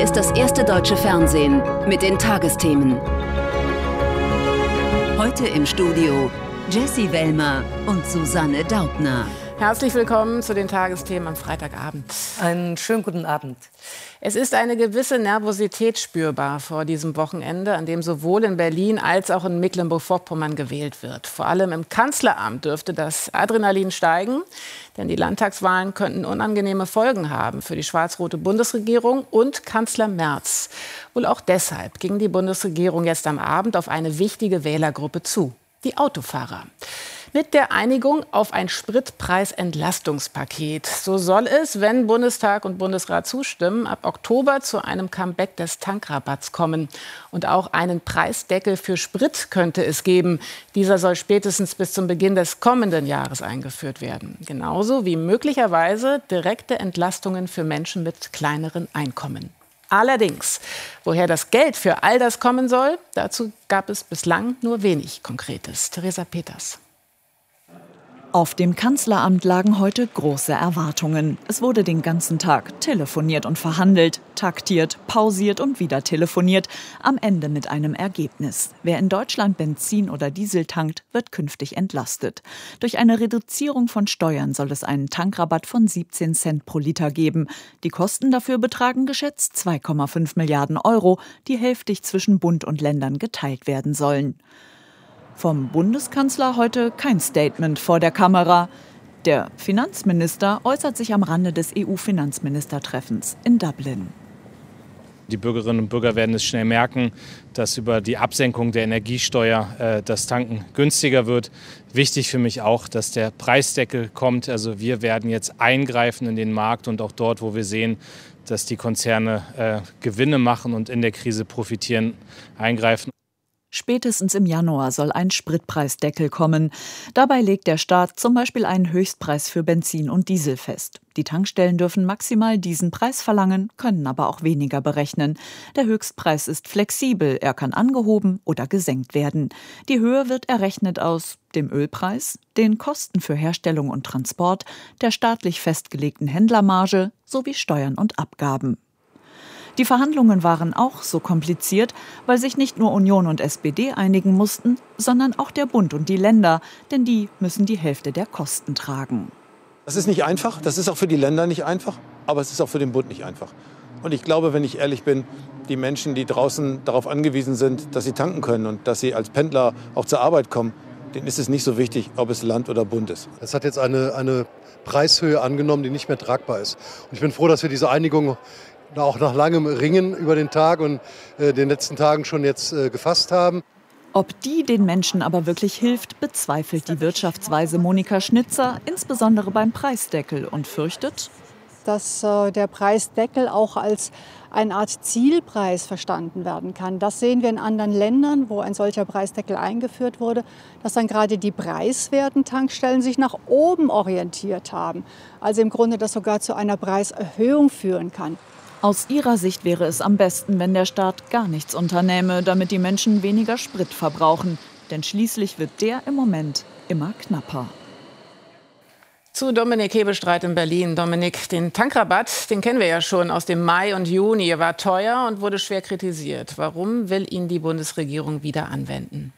ist das erste deutsche Fernsehen mit den Tagesthemen. Heute im Studio Jessie Wellmer und Susanne Daubner. Herzlich willkommen zu den Tagesthemen am Freitagabend. Einen schönen guten Abend. Es ist eine gewisse Nervosität spürbar vor diesem Wochenende, an dem sowohl in Berlin als auch in Mecklenburg-Vorpommern gewählt wird. Vor allem im Kanzleramt dürfte das Adrenalin steigen, denn die Landtagswahlen könnten unangenehme Folgen haben für die schwarz-rote Bundesregierung und Kanzler Merz. Wohl auch deshalb ging die Bundesregierung jetzt am Abend auf eine wichtige Wählergruppe zu: die Autofahrer. Mit der Einigung auf ein Spritpreisentlastungspaket. So soll es, wenn Bundestag und Bundesrat zustimmen, ab Oktober zu einem Comeback des Tankrabatts kommen. Und auch einen Preisdeckel für Sprit könnte es geben. Dieser soll spätestens bis zum Beginn des kommenden Jahres eingeführt werden. Genauso wie möglicherweise direkte Entlastungen für Menschen mit kleineren Einkommen. Allerdings, woher das Geld für all das kommen soll, dazu gab es bislang nur wenig Konkretes. Theresa Peters. Auf dem Kanzleramt lagen heute große Erwartungen. Es wurde den ganzen Tag telefoniert und verhandelt, taktiert, pausiert und wieder telefoniert. Am Ende mit einem Ergebnis. Wer in Deutschland Benzin oder Diesel tankt, wird künftig entlastet. Durch eine Reduzierung von Steuern soll es einen Tankrabatt von 17 Cent pro Liter geben. Die Kosten dafür betragen geschätzt 2,5 Milliarden Euro, die hälftig zwischen Bund und Ländern geteilt werden sollen. Vom Bundeskanzler heute kein Statement vor der Kamera. Der Finanzminister äußert sich am Rande des EU-Finanzministertreffens in Dublin. Die Bürgerinnen und Bürger werden es schnell merken, dass über die Absenkung der Energiesteuer das Tanken günstiger wird. Wichtig für mich auch, dass der Preisdeckel kommt. Also wir werden jetzt eingreifen in den Markt und auch dort, wo wir sehen, dass die Konzerne Gewinne machen und in der Krise profitieren, eingreifen. Spätestens im Januar soll ein Spritpreisdeckel kommen. Dabei legt der Staat zum Beispiel einen Höchstpreis für Benzin und Diesel fest. Die Tankstellen dürfen maximal diesen Preis verlangen, können aber auch weniger berechnen. Der Höchstpreis ist flexibel, er kann angehoben oder gesenkt werden. Die Höhe wird errechnet aus dem Ölpreis, den Kosten für Herstellung und Transport, der staatlich festgelegten Händlermarge sowie Steuern und Abgaben. Die Verhandlungen waren auch so kompliziert, weil sich nicht nur Union und SPD einigen mussten, sondern auch der Bund und die Länder, denn die müssen die Hälfte der Kosten tragen. Das ist nicht einfach, das ist auch für die Länder nicht einfach, aber es ist auch für den Bund nicht einfach. Und ich glaube, wenn ich ehrlich bin, die Menschen, die draußen darauf angewiesen sind, dass sie tanken können und dass sie als Pendler auch zur Arbeit kommen, denen ist es nicht so wichtig, ob es Land oder Bund ist. Es hat jetzt eine Preishöhe angenommen, die nicht mehr tragbar ist. Und ich bin froh, dass wir diese Einigung auch nach langem Ringen über den Tag und den letzten Tagen schon jetzt gefasst haben. Ob die den Menschen aber wirklich hilft, bezweifelt die Wirtschaftsweise Monika Schnitzer, insbesondere beim Preisdeckel, und fürchtet, dass der Preisdeckel auch als eine Art Zielpreis verstanden werden kann. Das sehen wir in anderen Ländern, wo ein solcher Preisdeckel eingeführt wurde, dass dann gerade die preiswerten Tankstellen sich nach oben orientiert haben. Also im Grunde das sogar zu einer Preiserhöhung führen kann. Aus ihrer Sicht wäre es am besten, wenn der Staat gar nichts unternähme, damit die Menschen weniger Sprit verbrauchen. Denn schließlich wird der im Moment immer knapper. Zu Dominik Hebestreit in Berlin. Dominik, den Tankrabatt, den kennen wir ja schon aus dem Mai und Juni. Er war teuer und wurde schwer kritisiert. Warum will ihn die Bundesregierung wieder anwenden?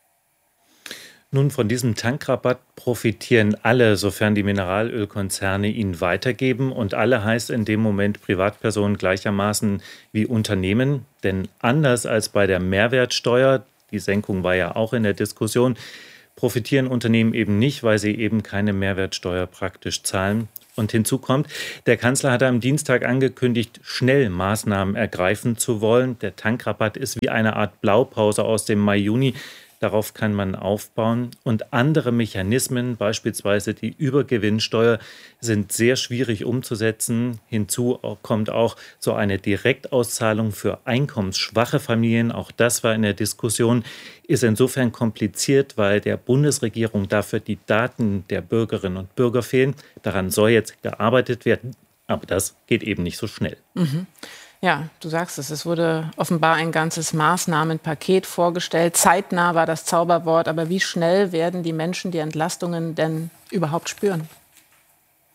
Nun, von diesem Tankrabatt profitieren alle, sofern die Mineralölkonzerne ihn weitergeben. Und alle heißt in dem Moment Privatpersonen gleichermaßen wie Unternehmen. Denn anders als bei der Mehrwertsteuer, die Senkung war ja auch in der Diskussion, profitieren Unternehmen eben nicht, weil sie eben keine Mehrwertsteuer praktisch zahlen. Und hinzu kommt, der Kanzler hatte am Dienstag angekündigt, schnell Maßnahmen ergreifen zu wollen. Der Tankrabatt ist wie eine Art Blaupause aus dem Mai-Juni. Darauf kann man aufbauen. Und andere Mechanismen, beispielsweise die Übergewinnsteuer, sind sehr schwierig umzusetzen. Hinzu kommt auch so eine Direktauszahlung für einkommensschwache Familien. Auch das war in der Diskussion. Ist insofern kompliziert, weil der Bundesregierung dafür die Daten der Bürgerinnen und Bürger fehlen. Daran soll jetzt gearbeitet werden. Aber das geht eben nicht so schnell. Mhm. Ja, du sagst es, es wurde offenbar ein ganzes Maßnahmenpaket vorgestellt. Zeitnah war das Zauberwort, aber wie schnell werden die Menschen die Entlastungen denn überhaupt spüren?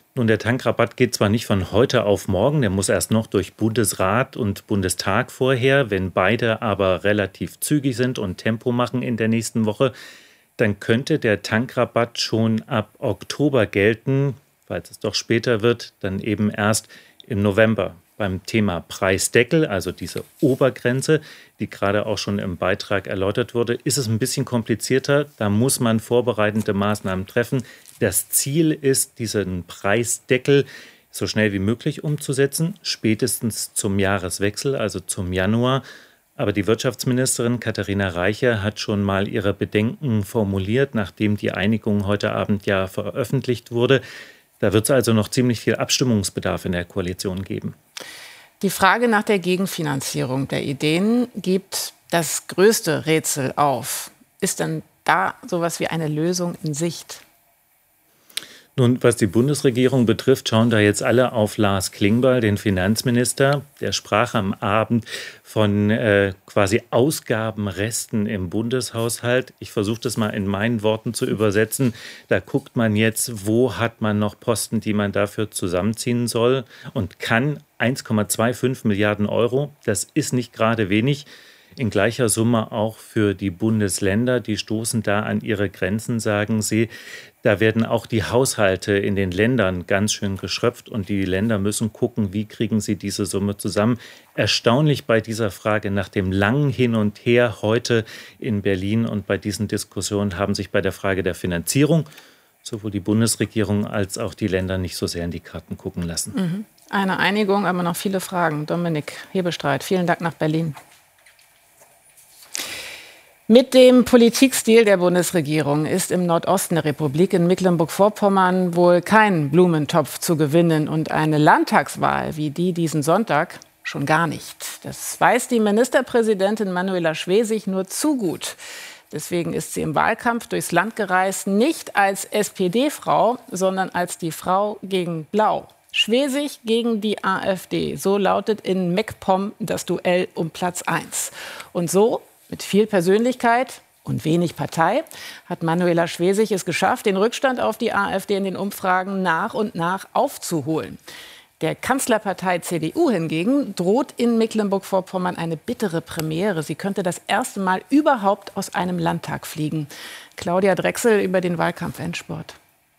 Nun, der Tankrabatt geht zwar nicht von heute auf morgen, der muss erst noch durch Bundesrat und Bundestag vorher. Wenn beide aber relativ zügig sind und Tempo machen in der nächsten Woche, dann könnte der Tankrabatt schon ab Oktober gelten. Falls es doch später wird, dann eben erst im November. Beim Thema Preisdeckel, also diese Obergrenze, die gerade auch schon im Beitrag erläutert wurde, ist es ein bisschen komplizierter. Da muss man vorbereitende Maßnahmen treffen. Das Ziel ist, diesen Preisdeckel so schnell wie möglich umzusetzen, spätestens zum Jahreswechsel, also zum Januar. Aber die Wirtschaftsministerin Katharina Reiche hat schon mal ihre Bedenken formuliert, nachdem die Einigung heute Abend ja veröffentlicht wurde. Da wird es also noch ziemlich viel Abstimmungsbedarf in der Koalition geben. Die Frage nach der Gegenfinanzierung der Ideen gibt das größte Rätsel auf. Ist denn da sowas wie eine Lösung in Sicht? Nun, was die Bundesregierung betrifft, schauen da jetzt alle auf Lars Klingbeil, den Finanzminister. Der sprach am Abend von quasi Ausgabenresten im Bundeshaushalt. Ich versuche das mal in meinen Worten zu übersetzen. Da guckt man jetzt, wo hat man noch Posten, die man dafür zusammenziehen soll und kann. 1,25 Milliarden Euro, das ist nicht gerade wenig. In gleicher Summe auch für die Bundesländer. Die stoßen da an ihre Grenzen, sagen sie. Da werden auch die Haushalte in den Ländern ganz schön geschröpft und die Länder müssen gucken, wie kriegen sie diese Summe zusammen. Erstaunlich bei dieser Frage nach dem langen Hin und Her heute in Berlin und bei diesen Diskussionen haben sich bei der Frage der Finanzierung sowohl die Bundesregierung als auch die Länder nicht so sehr in die Karten gucken lassen. Eine Einigung, aber noch viele Fragen. Dominik Hebestreit, vielen Dank nach Berlin. Mit dem Politikstil der Bundesregierung ist im Nordosten der Republik in Mecklenburg-Vorpommern wohl kein Blumentopf zu gewinnen und eine Landtagswahl wie die diesen Sonntag schon gar nicht. Das weiß die Ministerpräsidentin Manuela Schwesig nur zu gut. Deswegen ist sie im Wahlkampf durchs Land gereist, nicht als SPD-Frau, sondern als die Frau gegen Blau. Schwesig gegen die AfD, so lautet in MacPom das Duell um Platz 1. Und so, mit viel Persönlichkeit und wenig Partei, hat Manuela Schwesig es geschafft, den Rückstand auf die AfD in den Umfragen nach und nach aufzuholen. Der Kanzlerpartei CDU hingegen droht in Mecklenburg-Vorpommern eine bittere Premiere. Sie könnte das erste Mal überhaupt aus einem Landtag fliegen. Claudia Drechsel über den Wahlkampf-Endspurt.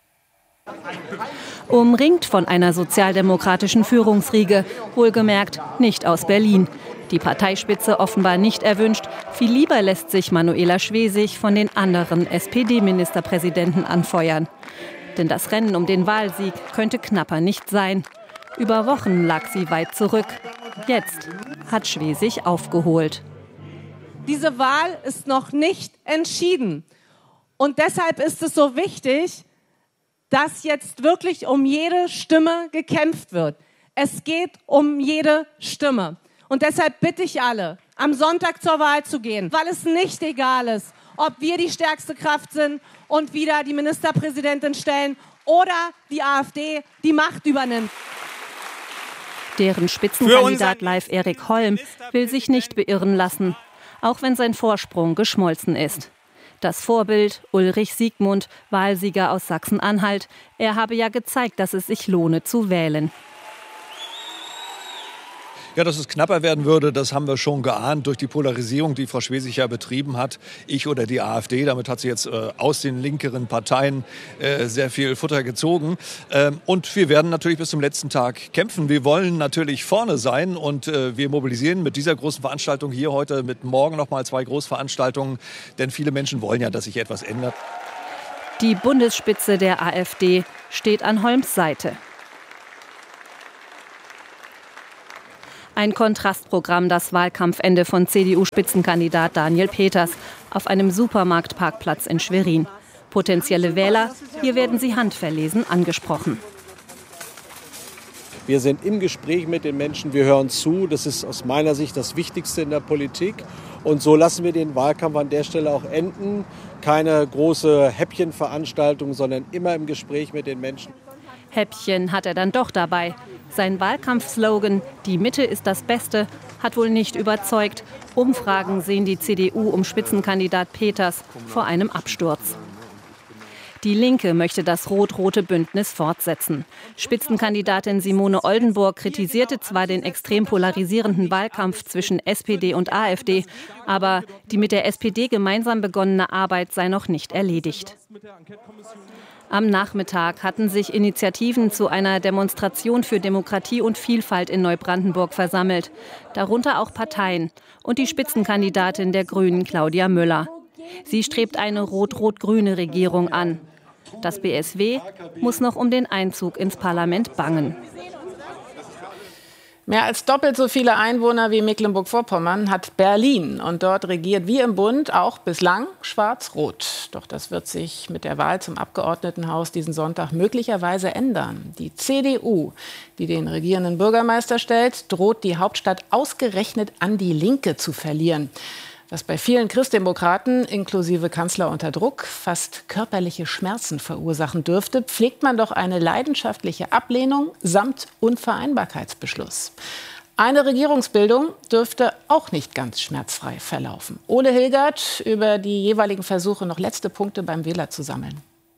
Umringt von einer sozialdemokratischen Führungsriege, wohlgemerkt nicht aus Berlin. Die Parteispitze offenbar nicht erwünscht. Viel lieber lässt sich Manuela Schwesig von den anderen SPD-Ministerpräsidenten anfeuern. Denn das Rennen um den Wahlsieg könnte knapper nicht sein. Über Wochen lag sie weit zurück. Jetzt hat Schwesig aufgeholt. Diese Wahl ist noch nicht entschieden. Und deshalb ist es so wichtig, dass jetzt wirklich um jede Stimme gekämpft wird. Es geht um jede Stimme. Und deshalb bitte ich alle, am Sonntag zur Wahl zu gehen, weil es nicht egal ist, ob wir die stärkste Kraft sind und wieder die Ministerpräsidentin stellen oder die AfD die Macht übernimmt. Deren Spitzenkandidat Leif Erik Holm will sich nicht beirren lassen, auch wenn sein Vorsprung geschmolzen ist. Das Vorbild Ulrich Siegmund, Wahlsieger aus Sachsen-Anhalt, er habe ja gezeigt, dass es sich lohne zu wählen. Ja, dass es knapper werden würde, das haben wir schon geahnt durch die Polarisierung, die Frau Schwesig ja betrieben hat. Ich oder die AfD, damit hat sie jetzt aus den linkeren Parteien sehr viel Futter gezogen. Und wir werden natürlich bis zum letzten Tag kämpfen. Wir wollen natürlich vorne sein und wir mobilisieren mit dieser großen Veranstaltung hier heute, mit morgen noch mal 2 Großveranstaltungen. Denn viele Menschen wollen ja, dass sich etwas ändert. Die Bundesspitze der AfD steht an Holms Seite. Ein Kontrastprogramm, das Wahlkampfende von CDU-Spitzenkandidat Daniel Peters auf einem Supermarktparkplatz in Schwerin. Potenzielle Wähler, hier werden sie handverlesen angesprochen. Wir sind im Gespräch mit den Menschen, wir hören zu. Das ist aus meiner Sicht das Wichtigste in der Politik. Und so lassen wir den Wahlkampf an der Stelle auch enden. Keine große Häppchenveranstaltung, sondern immer im Gespräch mit den Menschen. Häppchen hat er dann doch dabei. Sein Wahlkampfslogan „Die Mitte ist das Beste" hat wohl nicht überzeugt. Umfragen sehen die CDU um Spitzenkandidat Peters vor einem Absturz. Die Linke möchte das rot-rote Bündnis fortsetzen. Spitzenkandidatin Simone Oldenburg kritisierte zwar den extrem polarisierenden Wahlkampf zwischen SPD und AfD, aber die mit der SPD gemeinsam begonnene Arbeit sei noch nicht erledigt. Am Nachmittag hatten sich Initiativen zu einer Demonstration für Demokratie und Vielfalt in Neubrandenburg versammelt, darunter auch Parteien und die Spitzenkandidatin der Grünen, Claudia Müller. Sie strebt eine rot-rot-grüne Regierung an. Das BSW muss noch um den Einzug ins Parlament bangen. Mehr als doppelt so viele Einwohner wie Mecklenburg-Vorpommern hat Berlin. Und dort regiert wie im Bund auch bislang Schwarz-Rot. Doch das wird sich mit der Wahl zum Abgeordnetenhaus diesen Sonntag möglicherweise ändern. Die CDU, die den regierenden Bürgermeister stellt, droht die Hauptstadt ausgerechnet an die Linke zu verlieren. Was bei vielen Christdemokraten, inklusive Kanzler unter Druck, fast körperliche Schmerzen verursachen dürfte, pflegt man doch eine leidenschaftliche Ablehnung samt Unvereinbarkeitsbeschluss. Eine Regierungsbildung dürfte auch nicht ganz schmerzfrei verlaufen. Ole Hilgert über die jeweiligen Versuche, noch letzte Punkte beim Wähler zu sammeln.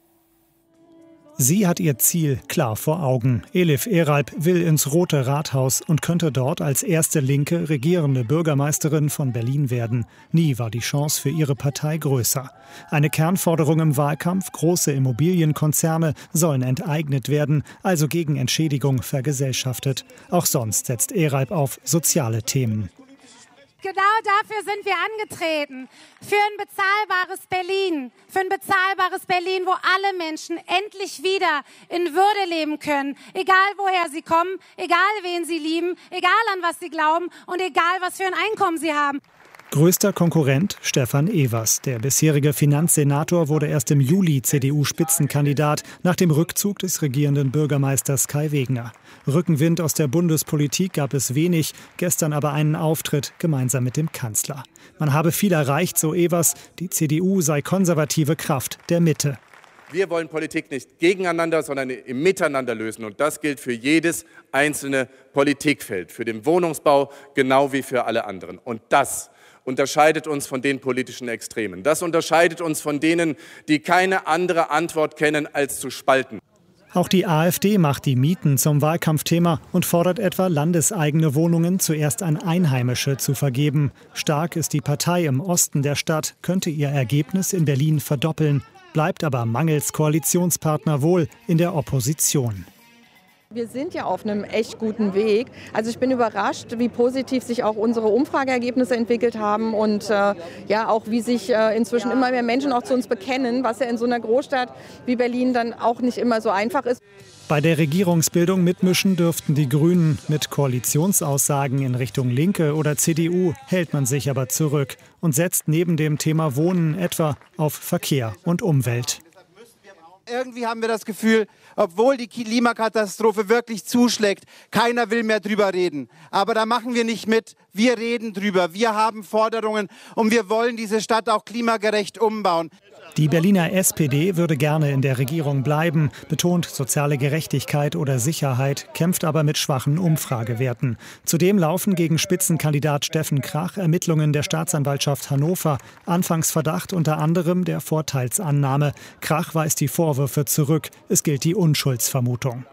Sie hat ihr Ziel klar vor Augen. Elif Eralp will ins Rote Rathaus und könnte dort als erste linke regierende Bürgermeisterin von Berlin werden. Nie war die Chance für ihre Partei größer. Eine Kernforderung im Wahlkampf: große Immobilienkonzerne sollen enteignet werden, also gegen Entschädigung vergesellschaftet. Auch sonst setzt Eralp auf soziale Themen. Genau dafür sind wir angetreten. Für ein bezahlbares Berlin. Für ein bezahlbares Berlin, wo alle Menschen endlich wieder in Würde leben können. Egal woher sie kommen, egal wen sie lieben, egal an was sie glauben und egal was für ein Einkommen sie haben. Größter Konkurrent Stefan Evers. Der bisherige Finanzsenator wurde erst im Juli CDU-Spitzenkandidat nach dem Rückzug des regierenden Bürgermeisters Kai Wegner. Rückenwind aus der Bundespolitik gab es wenig, gestern aber einen Auftritt gemeinsam mit dem Kanzler. Man habe viel erreicht, so Evers, die CDU sei konservative Kraft der Mitte. Wir wollen Politik nicht gegeneinander, sondern im Miteinander lösen. Und das gilt für jedes einzelne Politikfeld, für den Wohnungsbau genau wie für alle anderen. Und das unterscheidet uns von den politischen Extremen. Das unterscheidet uns von denen, die keine andere Antwort kennen, als zu spalten. Auch die AfD macht die Mieten zum Wahlkampfthema und fordert etwa, landeseigene Wohnungen zuerst an Einheimische zu vergeben. Stark ist die Partei im Osten der Stadt, könnte ihr Ergebnis in Berlin verdoppeln, bleibt aber mangels Koalitionspartner wohl in der Opposition. Wir sind ja auf einem echt guten Weg. Also ich bin überrascht, wie positiv sich auch unsere Umfrageergebnisse entwickelt haben und ja auch wie sich inzwischen immer mehr Menschen auch zu uns bekennen, was ja in so einer Großstadt wie Berlin dann auch nicht immer so einfach ist. Bei der Regierungsbildung mitmischen dürften die Grünen. Mit Koalitionsaussagen in Richtung Linke oder CDU hält man sich aber zurück und setzt neben dem Thema Wohnen etwa auf Verkehr und Umwelt. Irgendwie haben wir das Gefühl, obwohl die Klimakatastrophe wirklich zuschlägt, keiner will mehr drüber reden. Aber da machen wir nicht mit. Wir reden drüber. Wir haben Forderungen und wir wollen diese Stadt auch klimagerecht umbauen. Die Berliner SPD würde gerne in der Regierung bleiben, betont soziale Gerechtigkeit oder Sicherheit, kämpft aber mit schwachen Umfragewerten. Zudem laufen gegen Spitzenkandidat Steffen Krach Ermittlungen der Staatsanwaltschaft Hannover. Anfangs Verdacht unter anderem der Vorteilsannahme. Krach weist die Vorwürfe zurück. Es gilt die Unschuldsvermutung.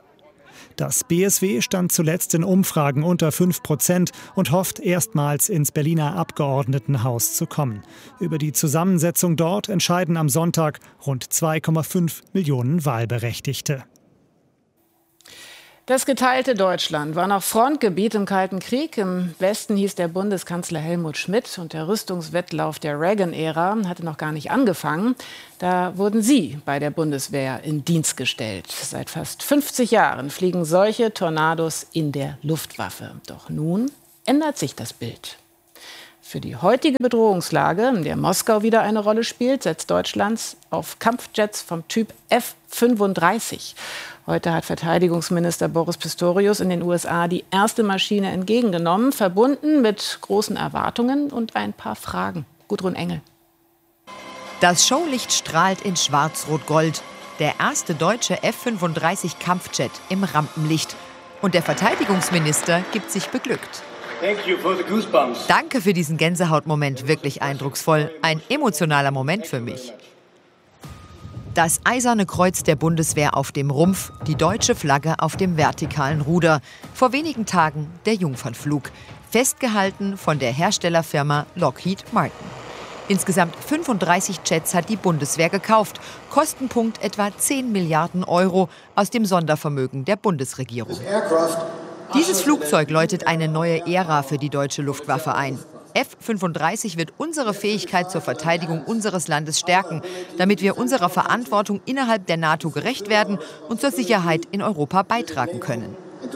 Das BSW stand zuletzt in Umfragen unter 5% und hofft, erstmals ins Berliner Abgeordnetenhaus zu kommen. Über die Zusammensetzung dort entscheiden am Sonntag rund 2,5 Millionen Wahlberechtigte. Das geteilte Deutschland war noch Frontgebiet im Kalten Krieg. Im Westen hieß der Bundeskanzler Helmut Schmidt und der Rüstungswettlauf der Reagan-Ära hatte noch gar nicht angefangen. Da wurden Sie bei der Bundeswehr in Dienst gestellt. Seit fast 50 Jahren fliegen solche Tornados in der Luftwaffe. Doch nun ändert sich das Bild. Für die heutige Bedrohungslage, in der Moskau wieder eine Rolle spielt, setzt Deutschland auf Kampfjets vom Typ F-35. Heute hat Verteidigungsminister Boris Pistorius in den USA die erste Maschine entgegengenommen, verbunden mit großen Erwartungen und ein paar Fragen. Gudrun Engel. Das Showlicht strahlt in Schwarz-Rot-Gold. Der erste deutsche F-35 Kampfjet im Rampenlicht. Und der Verteidigungsminister gibt sich beglückt. Danke für diesen Gänsehautmoment, wirklich eindrucksvoll. Ein emotionaler Moment für mich. Das eiserne Kreuz der Bundeswehr auf dem Rumpf, die deutsche Flagge auf dem vertikalen Ruder. Vor wenigen Tagen der Jungfernflug, festgehalten von der Herstellerfirma Lockheed Martin. Insgesamt 35 Jets hat die Bundeswehr gekauft. Kostenpunkt etwa 10 Milliarden Euro aus dem Sondervermögen der Bundesregierung. Dieses Flugzeug läutet eine neue Ära für die deutsche Luftwaffe ein. F-35 wird unsere Fähigkeit zur Verteidigung unseres Landes stärken, damit wir unserer Verantwortung innerhalb der NATO gerecht werden und zur Sicherheit in Europa beitragen können.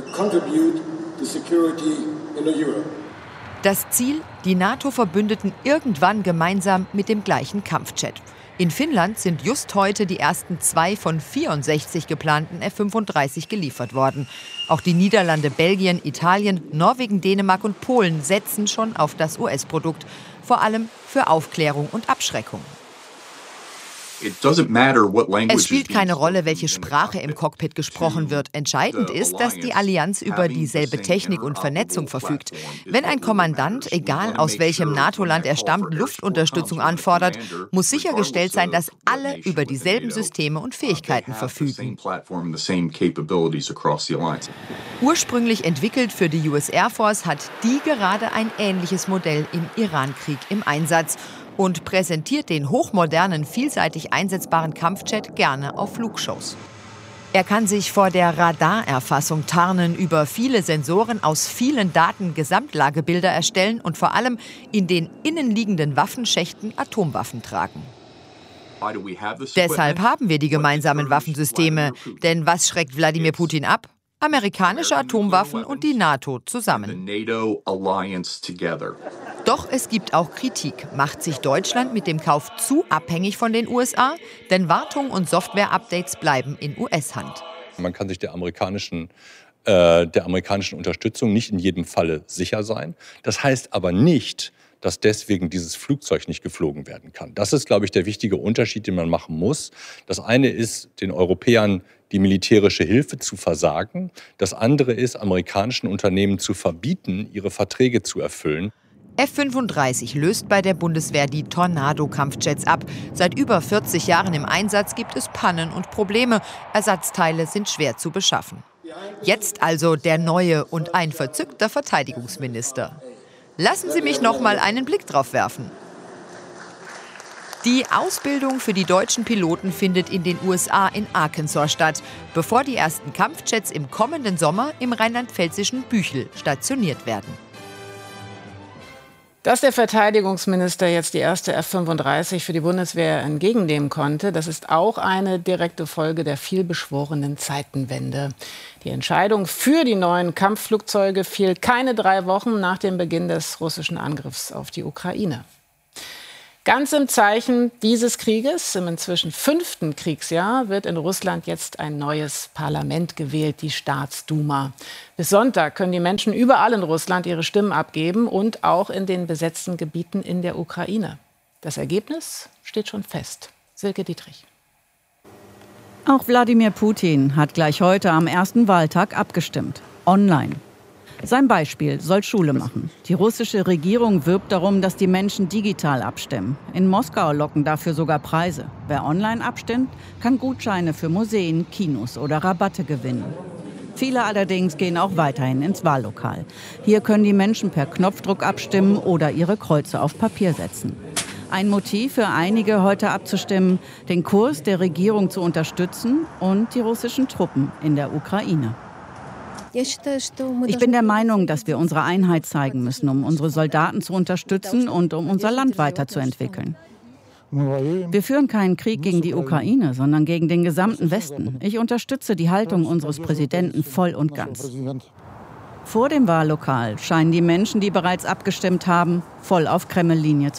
Das Ziel, die NATO-Verbündeten irgendwann gemeinsam mit dem gleichen Kampfjet. In Finnland sind just heute die ersten 2 von 64 geplanten F-35 geliefert worden. Auch die Niederlande, Belgien, Italien, Norwegen, Dänemark und Polen setzen schon auf das US-Produkt. Vor allem für Aufklärung und Abschreckung. Es spielt keine Rolle, welche Sprache im Cockpit gesprochen wird. Entscheidend ist, dass die Allianz über dieselbe Technik und Vernetzung verfügt. Wenn ein Kommandant, egal aus welchem NATO-Land er stammt, Luftunterstützung anfordert, muss sichergestellt sein, dass alle über dieselben Systeme und Fähigkeiten verfügen. Ursprünglich entwickelt für die US Air Force hat die gerade ein ähnliches Modell im Iran-Krieg im Einsatz und präsentiert den hochmodernen, vielseitig einsetzbaren Kampfjet gerne auf Flugshows. Er kann sich vor der Radarerfassung tarnen, über viele Sensoren aus vielen Daten Gesamtlagebilder erstellen und vor allem in den innenliegenden Waffenschächten Atomwaffen tragen. Deshalb haben wir die gemeinsamen Waffensysteme. Denn was schreckt Wladimir Putin ab? Amerikanische Atomwaffen und die NATO zusammen. Doch es gibt auch Kritik. Macht sich Deutschland mit dem Kauf zu abhängig von den USA? Denn Wartung und Software-Updates bleiben in US-Hand. Man kann sich der amerikanischen Unterstützung nicht in jedem Falle sicher sein. Das heißt aber nicht, dass deswegen dieses Flugzeug nicht geflogen werden kann. Das ist, glaube ich, der wichtige Unterschied, den man machen muss. Das eine ist, den Europäern die militärische Hilfe zu versagen. Das andere ist, amerikanischen Unternehmen zu verbieten, ihre Verträge zu erfüllen. F-35 löst bei der Bundeswehr die Tornado-Kampfjets ab. Seit über 40 Jahren im Einsatz gibt es Pannen und Probleme. Ersatzteile sind schwer zu beschaffen. Jetzt also der neue und ein verzückter Verteidigungsminister. Lassen Sie mich noch mal einen Blick drauf werfen. Die Ausbildung für die deutschen Piloten findet in den USA in Arkansas statt, bevor die ersten Kampfjets im kommenden Sommer im rheinland-pfälzischen Büchel stationiert werden. Dass der Verteidigungsminister jetzt die erste F-35 für die Bundeswehr entgegennehmen konnte, das ist auch eine direkte Folge der vielbeschworenen Zeitenwende. Die Entscheidung für die neuen Kampfflugzeuge fiel keine 3 Wochen nach dem Beginn des russischen Angriffs auf die Ukraine. Ganz im Zeichen dieses Krieges, im inzwischen 5. Kriegsjahr, wird in Russland jetzt ein neues Parlament gewählt, die Staatsduma. Bis Sonntag können die Menschen überall in Russland ihre Stimmen abgeben und auch in den besetzten Gebieten in der Ukraine. Das Ergebnis steht schon fest. Silke Dietrich. Auch Wladimir Putin hat gleich heute am ersten Wahltag abgestimmt. Online. Sein Beispiel soll Schule machen. Die russische Regierung wirbt darum, dass die Menschen digital abstimmen. In Moskau locken dafür sogar Preise. Wer online abstimmt, kann Gutscheine für Museen, Kinos oder Rabatte gewinnen. Viele allerdings gehen auch weiterhin ins Wahllokal. Hier können die Menschen per Knopfdruck abstimmen oder ihre Kreuze auf Papier setzen. Ein Motiv für einige, heute abzustimmen, den Kurs der Regierung zu unterstützen und die russischen Truppen in der Ukraine. Ich bin der Meinung, dass wir unsere Einheit zeigen müssen, um unsere Soldaten zu unterstützen und um unser Land weiterzuentwickeln. Wir führen keinen Krieg gegen die Ukraine, sondern gegen den gesamten Westen. Ich unterstütze die Haltung unseres Präsidenten voll und ganz. Vor dem Wahllokal scheinen die Menschen, die bereits abgestimmt haben, voll auf Kreml-Linie zu